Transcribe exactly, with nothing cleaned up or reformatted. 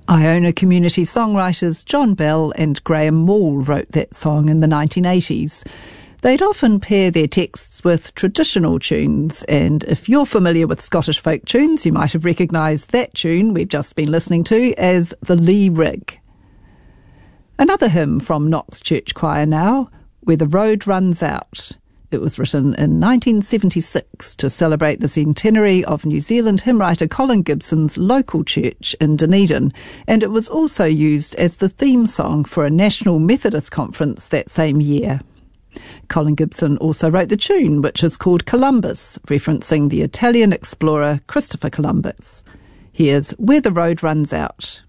Iona community songwriters John Bell and Graham Moll wrote that song in the nineteen eighties. They'd often pair their texts with traditional tunes, and if you're familiar with Scottish folk tunes, you might have recognised that tune we've just been listening to as the Lee Rig. Another hymn from Knox Church Choir now, Where the Road Runs Out. It was written in nineteen seventy-six to celebrate the centenary of New Zealand hymn writer Colin Gibson's local church in Dunedin, and it was also used as the theme song for a National Methodist conference that same year. Colin Gibson also wrote the tune, which is called Columbus, referencing the Italian explorer Christopher Columbus. Here's Where the Road Runs Out.